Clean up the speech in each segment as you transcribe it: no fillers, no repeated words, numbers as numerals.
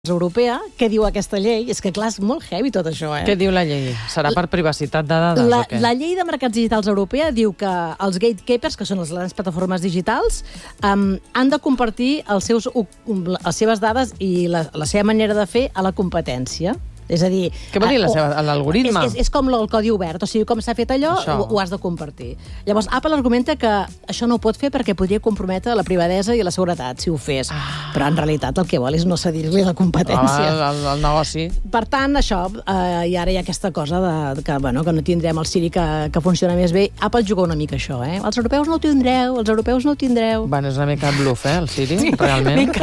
Europea, què diu aquesta llei? És que, clar, és molt heavy tot això, Què diu la llei? Serà per privacitat de dades o què? La llei de mercats digitals europea diu que els gatekeepers, que són les grans plataformes digitals, han de compartir les seves dades i la seva manera de fer a la competència. És a dir... Què vol dir l'algoritme? És com el codi obert, o sigui, com s'ha fet allò, ho has de compartir. Llavors, Apple argumenta que això no ho pot fer perquè podria comprometre la privadesa i la seguretat, si ho fes. Però, en realitat, el que vol és no cedir-li la competència. El negoci. Per tant, això, i ara hi ha aquesta cosa que no tindrem el Siri que funciona més bé. Apple juga una mica això, Els europeus no ho tindreu, els europeus no ho tindreu. Bueno, és una mica bluff, el Siri, realment.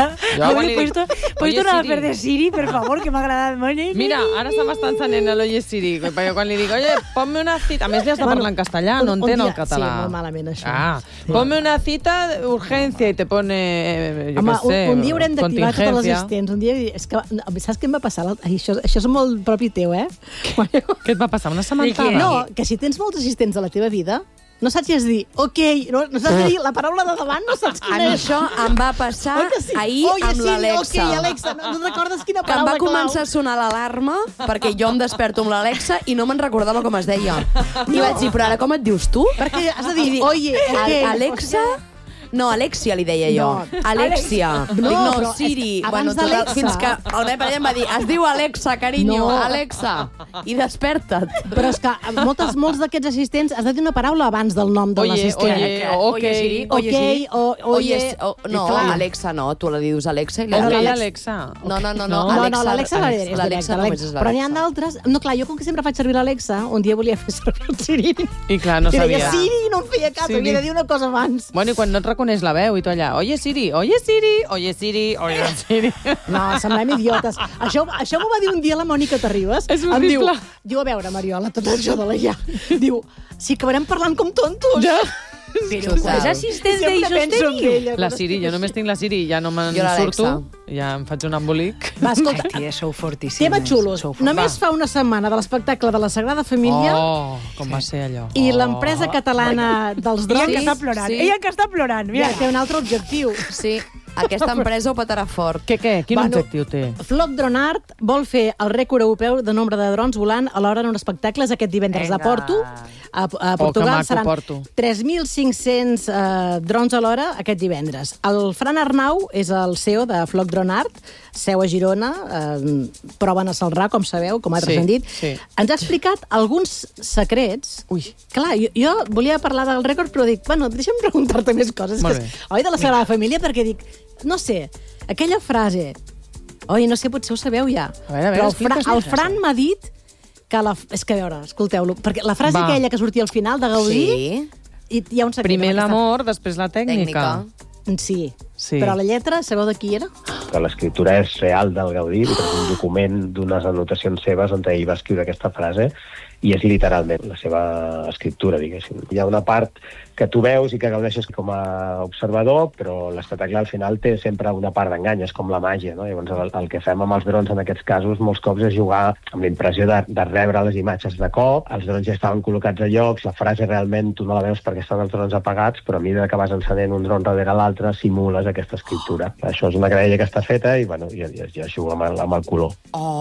¿Puedes tornar a fer de Siri, per favor, que m'ha agradat molt? Mira, ara se m'està encenent l'Oye Siri, perquè quan li dic, oye, ponme una cita... A més, li has de parlar en castellà, no entén el català. Sí, molt malament, això. Ponme una cita d'urgència i te pone, jo què sé, un dia haurem d'activar totes les assistents. Un dia, saps què em va passar? Això és molt propi teu, Què et va passar? Una sementada? No, que si tens molts assistents a la teva vida, no saps dir, ok, no saps dir la paraula de davant, no saps quina és. Això em va passar ahir amb l'Alexa. Ok, Alexa, no recordes quina paraula clau? Que em va començar a sonar l'alarma, perquè jo em desperto amb l'Alexa i no me'n recordava com es deia. I vaig dir, però ara com et dius tu? Perquè has de dir, oye, ok. Alexa... No, Alexia li deia jo. Alexia. No, Siri. Abans d'Alexa. Fins que el meu pare em va dir, es diu Alexa, carinyo, Alexa. I desperta't. Però és que molts d'aquests assistents has de dir una paraula abans del nom de l'assistent. Oye, Siri. Oye. No, Alexa no. Tu la dius Alexa i l'Alexa. No, l'Alexa és directa. Però n'hi ha d'altres. No, clar, jo com que sempre faig servir l'Alexa, un dia volia fer servir el Siri. I clar, no sabia. I deia Siri i no em feia cas, havia de dir una cosa abans. Bueno, i quan no et reconeix la veu i tu allà, oye Siri, oye Siri, oye Siri, oye Siri. No, semblem idiotes. Això m'ho va dir un dia la Mònica Terribas. És horrible. Diu, a veure, Mariola, tot això de la ja. Diu, si acabarem parlant com tontos. Ja. Però quants assistents d'aixòs teniu? La Siri, jo només tinc la Siri, ja no me'n surto, ja em faig un embolic. Va, escolta, tia, sou fortíssimes. Tema xulos. Només fa una setmana de l'espectacle de la Sagrada Família. Oh, com va ser allò. I l'empresa catalana dels drons... Ella que està plorant. Ja té un altre objectiu. Sí. Aquesta empresa ho petarà fort. Què? Quin objectiu té? Flock Drone Art vol fer el rècord europeu de nombre de drons volant alhora en un espectacle aquest divendres a Porto. A Portugal seran 3.500 drons a l'hora aquest divendres. El Fran Arnau és el CEO de Flock Drone Art, seu a Girona, proven a Celrà, com sabeu, com altres han dit. Ens ha explicat alguns secrets. Clar, jo volia parlar del rècord, però dic, bueno, deixa'm preguntar-te més coses. Oi, de la Sagrada Família, perquè dic, no sé, aquella frase... Oi, no sé, potser ho sabeu ja. Però el Fran m'ha dit que és que, a veure, escolteu-lo, perquè la frase aquella que sortia al final de Gaudí... Hi ha un secret. Primer l'amor, després la tècnica. Sí, però la lletra, sabeu de qui era? Que l'escriptura és real del Gaudí, és un document d'unes anotacions seves on ell va escriure aquesta frase i és literalment la seva escriptura, diguéssim. Hi ha una part que tu veus i que gaudeixes com a observador, però l'espectacle al final té sempre una part d'engany, és com la màgia, no? Llavors el que fem amb els drons en aquests casos molts cops és jugar amb la impressió de rebre les imatges de cop, els drons ja estaven col·locats a llocs, la frase realment tu no la veus perquè estan els drons apagats, però a mesura que vas encenent un dron darrere l'altre simules aquesta escriptura. Això és una graella que està feta i bueno, ja jugo amb el color.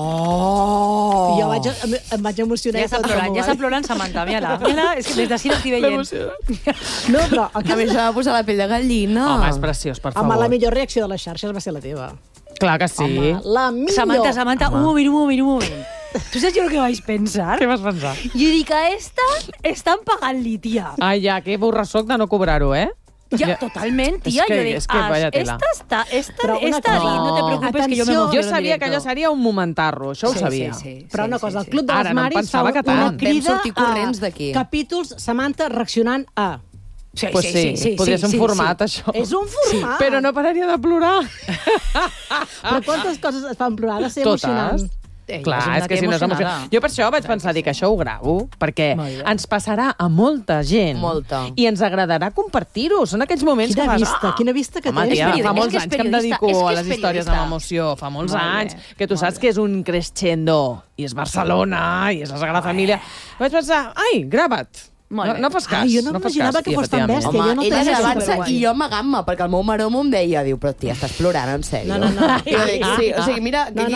Jo em vaig emocionar. Ja està plorant Samantha, mira-la. És que des d'ací l'estic veient. No, però... A mi això va posar la pell de gallina. Home, és preciós, per favor. Home, la millor reacció de les xarxes va ser la teva. Clar que sí. Home, la millor. Samantha, un moment. Tu saps jo què vaig pensar? Què vas pensar? Jo dic, a esta estan pagant-li, tia. Ai, ja, que borra soc de no cobrar-ho, Ja, totalment, tia. És que vaya tela. Esta no te preocupes, que jo m'emociono. Jo sabia que allò seria un momentarro, això ho sabia. Però una cosa, el Club de les Maris fa una crida a capítols Samantha reaccionant a... Sí, podria ser un format, això. És un format. Però no pararia de plorar. Però quantes coses et fan plorar? Ha de ser emocionant. Clar, és que si no és emocionant. Jo per això vaig pensar, que això ho gravo, perquè ens passarà a molta gent i ens agradarà compartir-ho. Són aquells moments que fas... Quina vista que tens. Fa molts anys que em dedico a les històries amb emoció. Fa molts anys que tu saps que és un crescendo. I és Barcelona, i és la Sagrada Família. Vaig pensar, ai, grava't. No fas cas. Jo no m'imaginava que fos tan bèstia. Home, ella s'avança i jo amagant-me, perquè el meu maromo em deia, diu, però tia, estàs plorant, en sèrio? No. Jo dic, sí, o sigui, mira, que